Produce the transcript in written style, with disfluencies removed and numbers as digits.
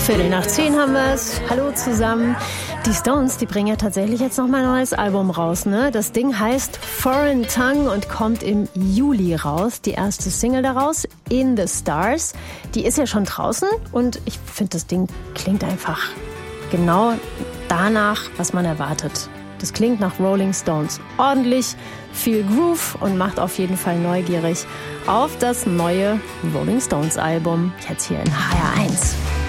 9:15 haben wir es. Hallo zusammen. Die Stones, die bringen ja tatsächlich jetzt noch mal ein neues Album raus, ne? Das Ding heißt Foreign Tongue und kommt im Juli raus. Die erste Single daraus, In the Stars, die ist ja schon draußen und ich finde, das Ding klingt einfach genau danach, was man erwartet. Das klingt nach Rolling Stones. Ordentlich, viel Groove und macht auf jeden Fall neugierig auf das neue Rolling Stones Album. Jetzt hier in HR1.